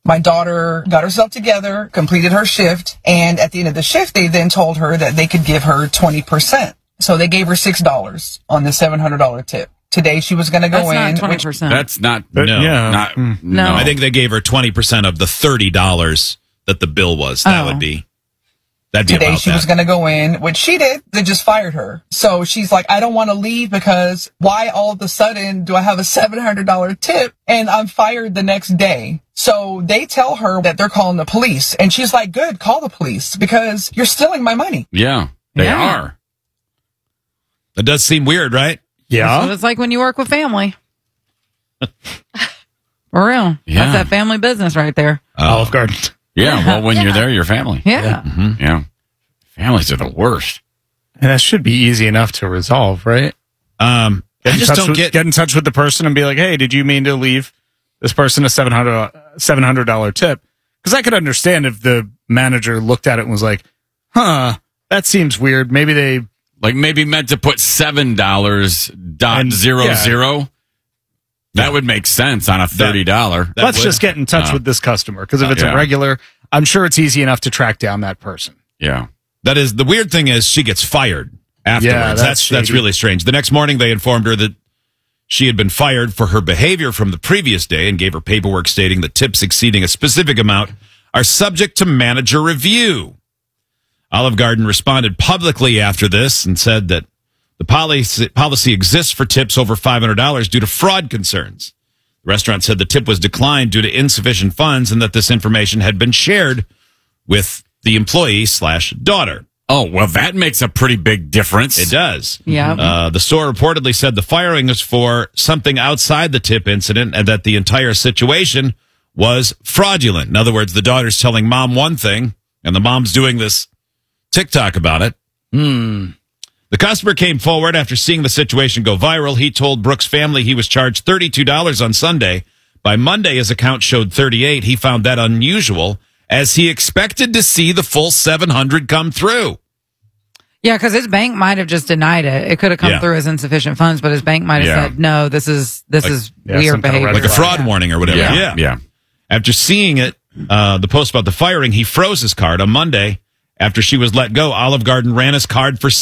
My daughter got herself together, completed her shift, and at the end of the shift, they then told her that they could give her 20%. So they gave her $6 on the $700 tip. Today she was going to go in. That's not 20%. That's not, no. I think they gave her 20% of the $30 that the bill was. That would be. That'd be Today about she that. was going to go in, which she did. They just fired her. So she's like, I don't want to leave because why all of a sudden do I have a $700 tip and I'm fired the next day? So they tell her that they're calling the police. And she's like, good, call the police because you're stealing my money. Yeah, they are. It does seem weird, right? Yeah. That's what it's like when you work with family. For real. Yeah. That's that family business right there. Olive Garden. Yeah, well, when you're there, you're family. Yeah. Yeah. Families are the worst. And that should be easy enough to resolve, right? I just don't get maybe meant to put $7.00. That would make sense on a $30. Let's just get in touch with this customer, because if it's a regular, I'm sure it's easy enough to track down that person. Yeah. That is, the weird thing is she gets fired afterwards. Yeah, that's really strange. The next morning they informed her that she had been fired for her behavior from the previous day and gave her paperwork stating that tips exceeding a specific amount are subject to manager review. Olive Garden responded publicly after this and said that the policy exists for tips over $500 due to fraud concerns. The restaurant said the tip was declined due to insufficient funds and that this information had been shared with the employee/daughter. Oh, well, that makes a pretty big difference. It does. Yeah. The store reportedly said the firing was for something outside the tip incident and that the entire situation was fraudulent. In other words, the daughter's telling mom one thing and the mom's doing this TikTok about it. The customer came forward after seeing the situation go viral. He told Brooks' family he was charged $32 on Sunday. By Monday, his account showed $38. He found that unusual, as he expected to see the full $700 come through. Yeah, because his bank might have just denied it. It could have come through as insufficient funds, but his bank might have said, no, this is weird behavior. Like a fraud warning or whatever. Yeah. After seeing it, the post about the firing, he froze his card on Monday. After she was let go, Olive Garden ran his card for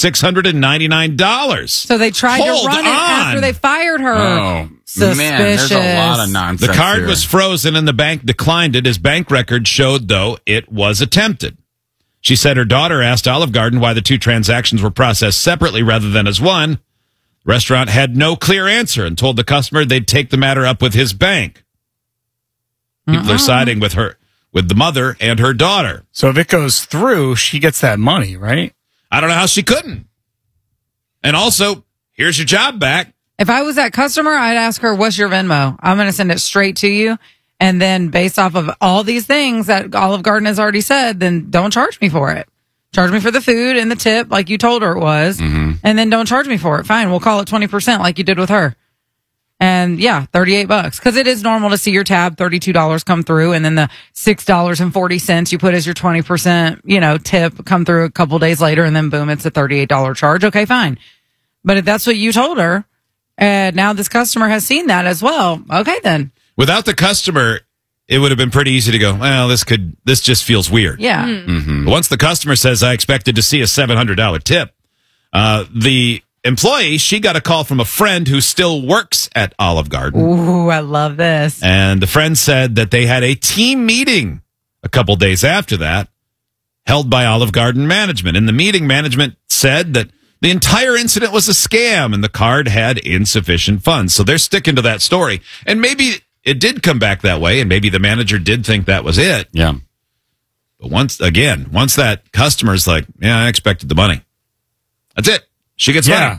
$699. So they tried to run it after they fired her. Oh, suspicious. Man, there's a lot of nonsense. The card here. was frozen and the bank declined it. His bank record showed, though, it was attempted. She said her daughter asked Olive Garden why the two transactions were processed separately rather than as one. The restaurant had no clear answer and told the customer they'd take the matter up with his bank. People are siding with her. With the mother and her daughter. So if it goes through, she gets that money, right? I don't know how she couldn't. And also, here's your job back. If I was that customer, I'd ask her, what's your Venmo? I'm going to send it straight to you. And then based off of all these things that Olive Garden has already said, then don't charge me for it. Charge me for the food and the tip like you told her it was. And then don't charge me for it. Fine, we'll call it 20% like you did with her. And yeah, $38 because it is normal to see your tab $32 come through, and then the $6.40 you put as your 20%, tip come through a couple days later, and then boom, it's a $38 charge. Okay, fine. But if that's what you told her, and now this customer has seen that as well, okay then. Without the customer, it would have been pretty easy to go, well, this just feels weird. Yeah. But once the customer says, I expected to see a $700 tip, the employee, she got a call from a friend who still works at Olive Garden. Ooh, I love this. And the friend said that they had a team meeting a couple days after that, held by Olive Garden management. In the meeting, management said that the entire incident was a scam and the card had insufficient funds. So they're sticking to that story. And maybe it did come back that way, and maybe the manager did think that was it. Yeah. But once that customer's like, yeah, I expected the money. That's it. She gets money.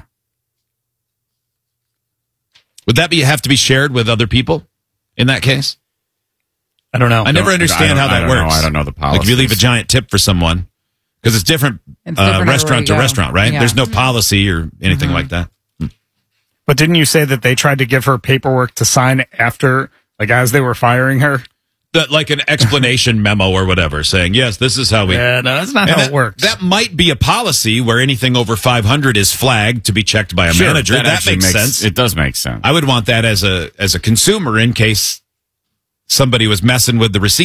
Would that have to be shared with other people in that case? I don't know. I never understand how that works. I don't know the policy. Like if you leave a giant tip for someone, because it's different, restaurant to restaurant, right? Yeah. There's no policy or anything like that. But didn't you say that they tried to give her paperwork to sign after, like as they were firing her? Like an explanation memo or whatever, saying, yes, this is how we... Yeah, no, that's not how it works. That might be a policy where anything over 500 is flagged to be checked by a manager. That makes sense. It does make sense. I would want that as a consumer in case somebody was messing with the receipt.